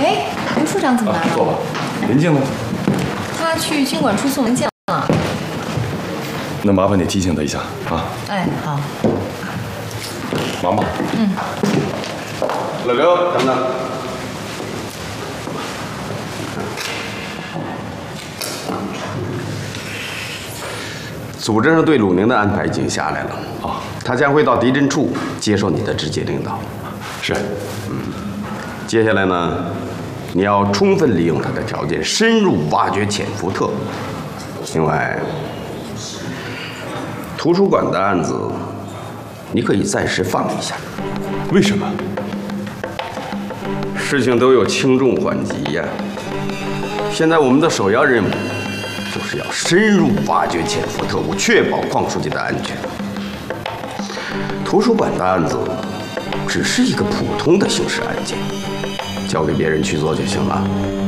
哎，刘处长怎么来了？ 坐吧。林静呢？ 他去经管处送文件了。 那麻烦你提醒他一下啊。 哎，好。 忙吧。 嗯。 老刘，等等。组织上对鲁宁的安排已经下来了啊，他将会到敌侦处接受你的直接领导。 是。 接下来呢，你要充分利用他的条件，深入挖掘潜伏特务。另外，图书馆的案子，你可以暂时放一下。 为什么？ 事情都有轻重缓急呀。现在我们的首要任务就是要深入挖掘潜伏特务，确保邝书记的安全。图书馆的案子只是一个普通的刑事案件，交给别人去做就行了。